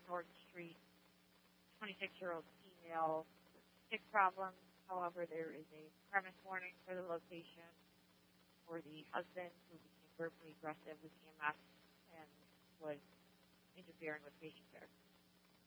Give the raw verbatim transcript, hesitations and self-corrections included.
North Street, twenty-six-year-old female, stick problems. However, there is a premise warning for the location for the husband who became verbally aggressive with E M S and was interfering with patient care.